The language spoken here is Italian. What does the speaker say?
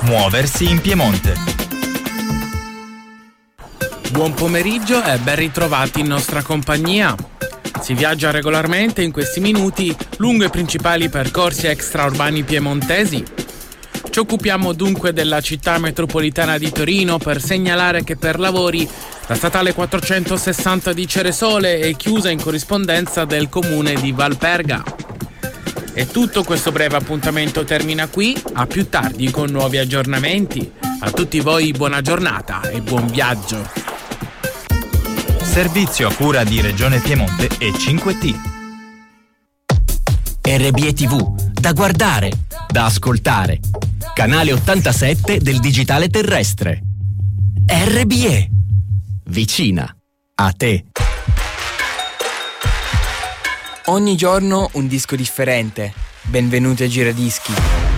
Muoversi in Piemonte. Buon pomeriggio e ben ritrovati in nostra compagnia. Si viaggia regolarmente in questi minuti lungo i principali percorsi extraurbani piemontesi. Ci occupiamo dunque della città metropolitana di Torino per segnalare che per lavori la statale 460 di Ceresole è chiusa in corrispondenza del comune di Valperga. E tutto questo breve appuntamento termina qui, a più tardi con nuovi aggiornamenti. A tutti voi buona giornata e buon viaggio. Servizio a cura di Regione Piemonte e 5T. RBE TV, da guardare, da ascoltare. Canale 87 del digitale terrestre. RBE, vicina a te. Ogni giorno un disco differente. Benvenuti a Giradischi.